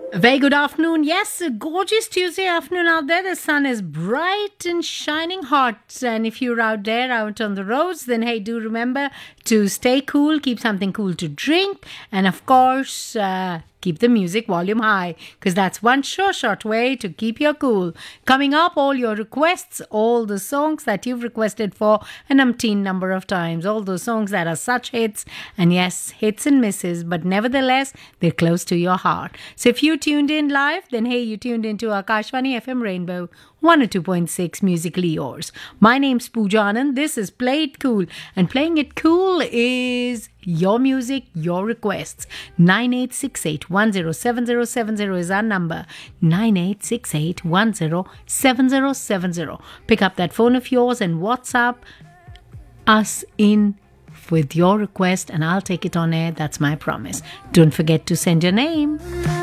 A very good afternoon. Yes, a gorgeous Tuesday afternoon out there. The sun is bright and shining hot. And if you're out there, out on the roads, then hey, do remember to stay cool, keep something cool to drink, and of course, keep the music volume high, because that's one sure short way to keep your cool. Coming up, all your requests, all the songs that you've requested for an umpteen number of times, all those songs that are such hits, and yes, hits and misses, but nevertheless, they're close to your heart. So if you tuned in live, then hey, you tuned into Akashvani FM Rainbow 102.6 Musically Yours. My name's Pooja Anand. This is Play It Cool, and playing it cool is your music, your requests. 9868107070 is our number. 9868107070. Pick up that phone of yours and WhatsApp us in with your request, and I'll take it on air. That's my promise. Don't forget to send your name.